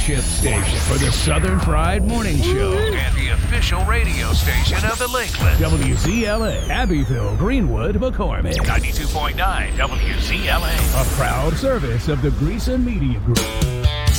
flagship station for the Southern Fried Morning Show. And the official radio station of the Lakeland. WZLA, Abbeville, Greenwood, McCormick. 92.9 WZLA. A proud service of the Greason Media Group.